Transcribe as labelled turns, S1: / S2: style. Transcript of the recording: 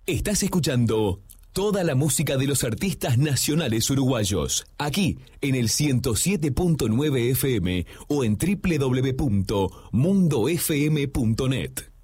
S1: Estás escuchando toda la música de los artistas nacionales uruguayos, aquí en el 107.9 FM o en www.mundofm.net.